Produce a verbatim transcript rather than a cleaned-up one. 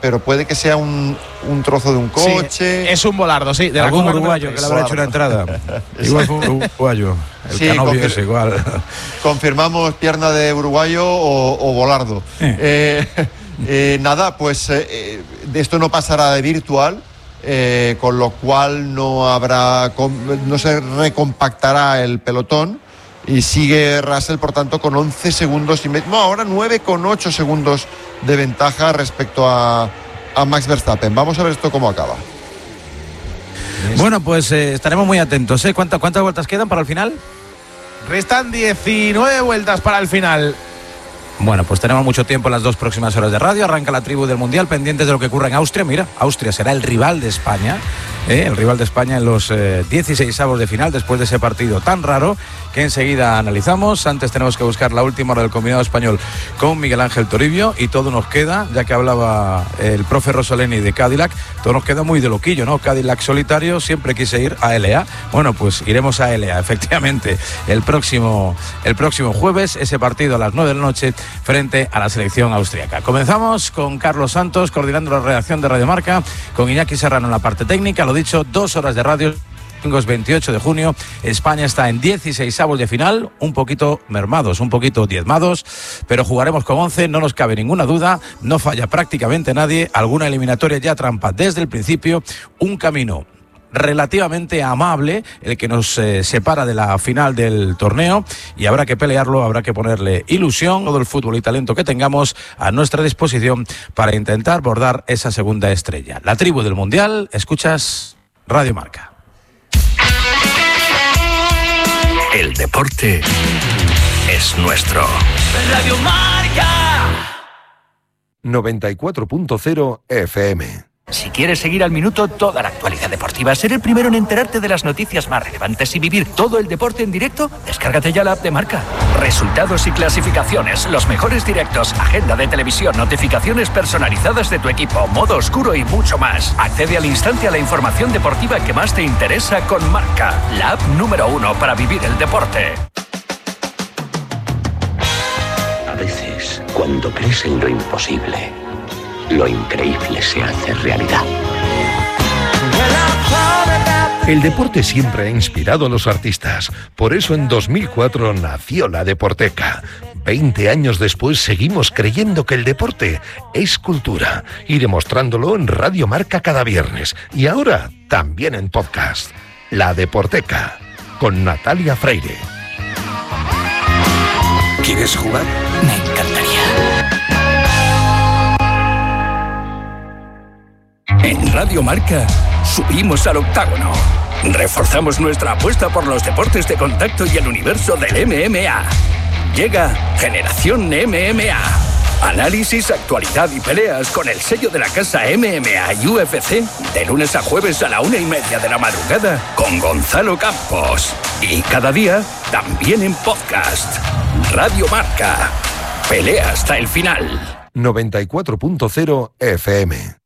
pero puede que sea un, un trozo de un coche. Sí, es un volardo, sí. De algún la uruguayo que le habrá hecho una entrada. Igual fue un uruguayo. El sí, Canovio confir- es igual. Confirmamos pierna de uruguayo o, o volardo. Eh. Eh, eh, nada, pues eh, de esto no pasará de virtual. Eh, con lo cual no habrá no se recompactará el pelotón y sigue Russell, por tanto, con once segundos y medio, no, ahora nueve con ocho segundos de ventaja respecto a, a Max Verstappen. Vamos a ver esto cómo acaba. Bueno, pues eh, estaremos muy atentos, ¿eh? ¿Cuántas, ¿Cuántas vueltas quedan para el final? Restan diecinueve vueltas para el final. Bueno, pues tenemos mucho tiempo en las dos próximas horas de radio. Arranca la tribu del Mundial, pendientes de lo que ocurra en Austria. Mira, Austria será el rival de España, ¿eh? el rival de España en los eh, dieciseisavos de final, después de ese partido tan raro que enseguida analizamos. Antes tenemos que buscar la última hora del combinado español con Miguel Ángel Toribio, y todo nos queda, ya que hablaba el profe Rosoleni de Cadillac, todo nos queda muy de loquillo, ¿no? Cadillac solitario, siempre quise ir a L A. Bueno, pues iremos a L A, efectivamente, el próximo, el próximo jueves, ese partido a las nueve de la noche frente a la selección austríaca. Comenzamos con Carlos Santos coordinando la redacción de Radio Marca, con Iñaki Serrano en la parte técnica. Lo dicho, dos horas de radio. veintiocho de junio, España está en dieciseisavos de final, un poquito mermados, un poquito diezmados, pero jugaremos con once, no nos cabe ninguna duda, no falla prácticamente nadie, alguna eliminatoria ya trampa desde el principio, un camino relativamente amable el que nos eh, separa de la final del torneo, y habrá que pelearlo, habrá que ponerle ilusión, todo el fútbol y talento que tengamos a nuestra disposición para intentar bordar esa segunda estrella. La tribu del Mundial, escuchas Radio Marca. El deporte es nuestro. Radio Marca noventa y cuatro punto cero F M. Si quieres seguir al minuto toda la actualidad deportiva, ser el primero en enterarte de las noticias más relevantes y vivir todo el deporte en directo, descárgate ya la app de Marca. Resultados y clasificaciones, los mejores directos, agenda de televisión, notificaciones personalizadas de tu equipo, modo oscuro y mucho más. Accede al instante a la información deportiva que más te interesa con Marca, la app número uno para vivir el deporte. A veces, cuando crees en lo imposible, lo increíble se hace realidad. El deporte siempre ha inspirado a los artistas. Por eso en dos mil cuatro nació la Deporteca. Veinte años después seguimos creyendo que el deporte es cultura y demostrándolo en Radio Marca cada viernes. Y ahora también en podcast. La Deporteca, con Natalia Freire. ¿Quieres jugar? Me encantaría. En Radio Marca subimos al octágono. Reforzamos nuestra apuesta por los deportes de contacto y el universo del M M A. Llega Generación M M A. Análisis, actualidad y peleas con el sello de la casa M M A y U F C de lunes a jueves a la una y media de la madrugada con Gonzalo Campos. Y cada día también en podcast. Radio Marca. Pelea hasta el final. noventa y cuatro punto cero F M.